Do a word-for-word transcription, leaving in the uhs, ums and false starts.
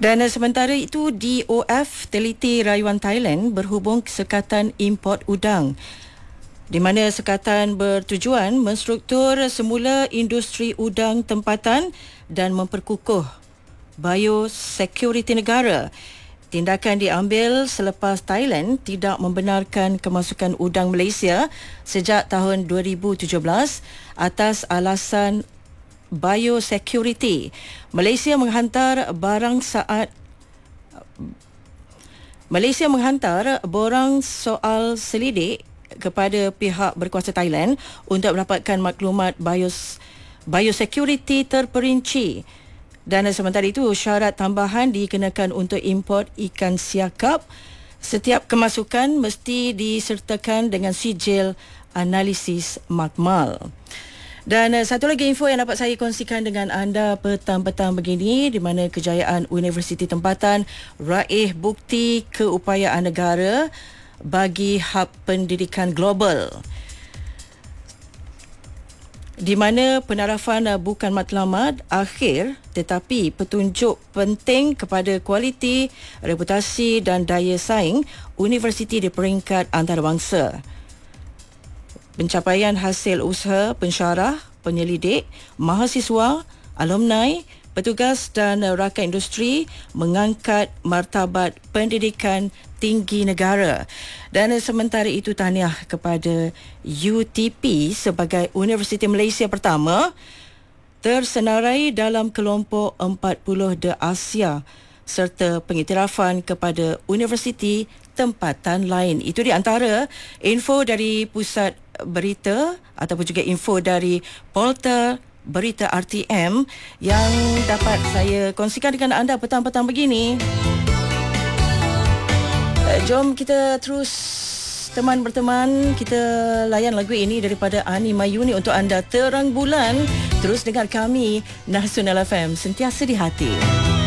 Dan uh, sementara itu, D O F Teliti Rayuan Thailand berhubung Sekatan Import Udang, di mana sekatan bertujuan menstruktur semula industri udang tempatan dan memperkukuh biosecurity negara. Tindakan diambil selepas Thailand tidak membenarkan kemasukan udang Malaysia sejak tahun dua ribu tujuh belas atas alasan biosecurity. Malaysia menghantar barang saat Malaysia menghantar borang soal selidik kepada pihak berkuasa Thailand untuk mendapatkan maklumat bios biosecurity terperinci. Dan sementara itu, syarat tambahan dikenakan untuk import ikan siakap. Setiap kemasukan mesti disertakan dengan sijil analisis makmal. Dan uh, satu lagi info yang dapat saya kongsikan dengan anda petang-petang begini, di mana kejayaan Universiti Tempatan raih bukti keupayaan negara bagi hub pendidikan global, di mana penarafan uh, bukan matlamat akhir tetapi petunjuk penting kepada kualiti, reputasi dan daya saing universiti di peringkat antarabangsa. Pencapaian hasil usaha pensyarah, penyelidik, mahasiswa, alumni, petugas dan rakan industri mengangkat martabat pendidikan tinggi negara. Dan sementara itu, tahniah kepada U T P sebagai Universiti Malaysia pertama tersenarai dalam kelompok empat puluh de Asia serta pengiktirafan kepada universiti tempatan lain. Itu di antara info dari Pusat Berita ataupun juga info dari Portal Berita R T M yang dapat saya kongsikan dengan anda petang-petang begini. Jom kita terus teman berteman, kita layan lagu ini daripada Ani Mayuni untuk anda, Terang Bulan. Terus dengar kami Nasional F M, sentiasa di hati.